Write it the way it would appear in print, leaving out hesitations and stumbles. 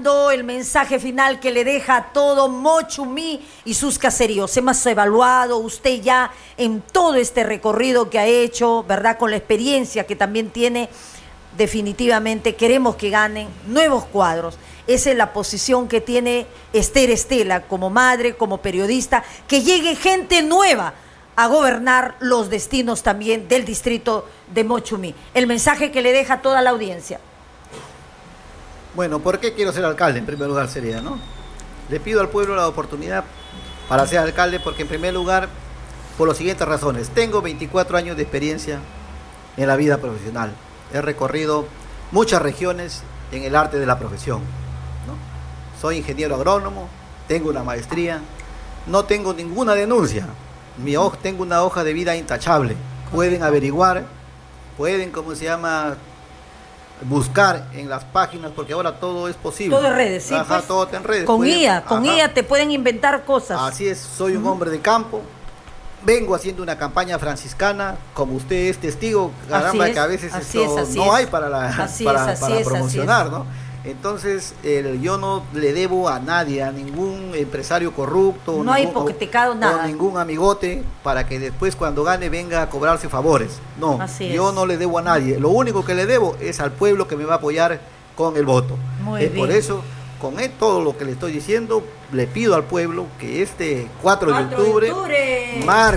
escuchando el mensaje final que le deja a todo Mochumí y sus caseríos. Hemos evaluado usted ya en todo este recorrido que ha hecho, ¿verdad? Con la experiencia que también tiene, definitivamente queremos que ganen nuevos cuadros. Esa es la posición que tiene Esther Estela como madre, como periodista, que llegue gente nueva a gobernar los destinos también del distrito de Mochumí. El mensaje que le deja a toda la audiencia. Bueno, ¿por qué quiero ser alcalde? En primer lugar sería, ¿no? Le pido al pueblo la oportunidad para ser alcalde porque en primer lugar, por las siguientes razones. Tengo 24 años de experiencia en la vida profesional. He recorrido muchas regiones en el arte de la profesión, ¿no? Soy ingeniero agrónomo, tengo una maestría, no tengo ninguna denuncia. Tengo una hoja de vida intachable. Pueden averiguar, pueden, buscar en las páginas, porque ahora todo es posible. Todo en redes, sí. Ajá, Pues, todo está en redes. con IA te pueden inventar cosas. Así es, soy un hombre de campo. Vengo haciendo una campaña franciscana, como usted es testigo, caramba, que a veces esto no hay para promocionar, ¿no? Entonces, yo no le debo a nadie, a ningún empresario corrupto, no hay hipotecado nada, o ningún amigote, para que después cuando gane venga a cobrarse favores. No, yo no le debo a nadie. Lo único que le debo es al pueblo que me va a apoyar con el voto. Muy bien. Por eso, con todo lo que le estoy diciendo, le pido al pueblo que este 4 de octubre marque